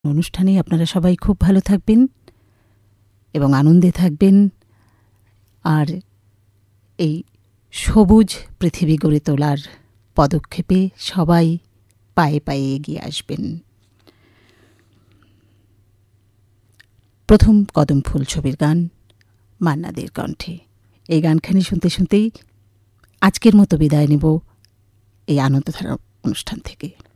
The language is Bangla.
অনুষ্ঠানে আপনারা সবাই খুব ভালো থাকবেন এবং আনন্দে থাকবেন, আর এই সবুজ পৃথিবী গড়ে তোলার পদক্ষেপে সবাই পায়ে পায়ে এগিয়ে আসবেন। প্রথম কদম ফুল ছবির গান মান্না দের কণ্ঠে। এই গানখানি শুনতে শুনতেই আজকের মতো বিদায় নেব এই আনন্দধারা অনুষ্ঠান থেকে।